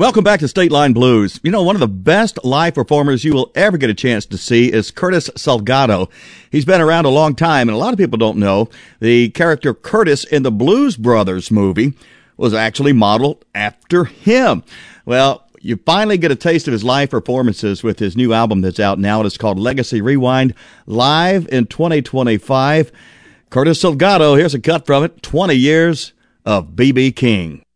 Welcome back to State Line Blues. You know, one of the best live performers you will ever get a chance to see is Curtis Salgado. He's been around a long time, and a lot of people don't know the character Curtis in the Blues Brothers movie was actually modeled after him. Well, you finally get a taste of his live performances with his new album that's out now. It's called Legacy Rewind, live in 2025. Curtis Salgado, here's a cut from it, 20 Years of B.B. King.